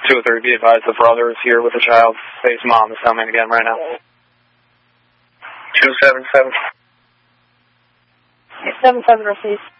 203, be advised the brother is here with the child. Space mom is coming again right now. 277. 77 received.